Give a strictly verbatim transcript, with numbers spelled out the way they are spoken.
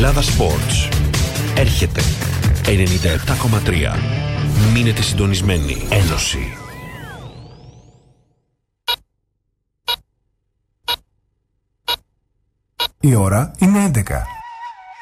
Ελλάδα Sports. Έρχεται ενενήντα επτά κόμμα τρία. Μείνετε συντονισμένοι. Ένωση. Η ώρα είναι έντεκα.